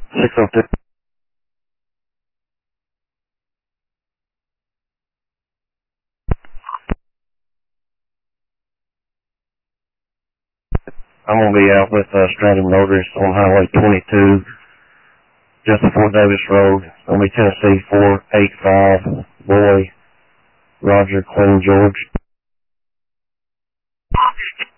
602. I'm going to be out with Stranded Motorists on Highway 22, just before Davis Road. It's going to be Tennessee 485, Boy, Roger, Queen George.